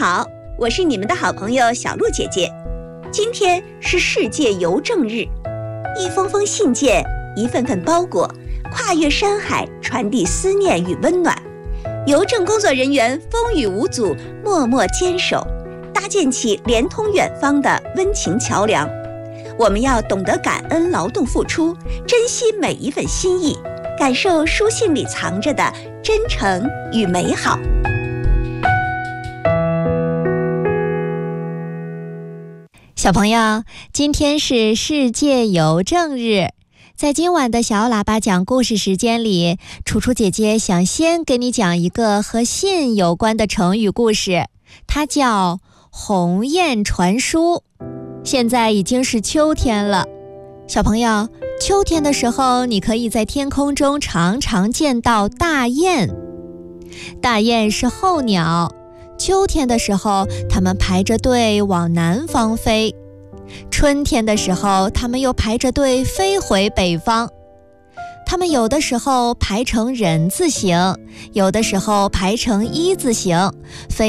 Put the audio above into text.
好，我是你们的好朋友小鹿姐姐。今天是世界邮政日，一封封信件，一份份包裹，跨越山海，传递思念与温暖。邮政工作人员风雨无阻，默默坚守，搭建起连通远方的温情桥梁。我们要懂得感恩劳动付出，珍惜每一份心意，感受书信里藏着的真诚与美好。 小朋友，今天是世界邮政日，在今晚的小喇叭讲故事时间里，楚楚姐姐想先给你讲一个和信有关的成语故事，它叫鸿雁传书。现在已经是秋天了，小朋友，秋天的时候，你可以在天空中常常见到大雁。大雁是候鸟，秋天的时候，它们排着队往南方飞；春天的时候，它们又排着队飞回北方。它们有的时候排成人字形，有的时候排成一字形，飞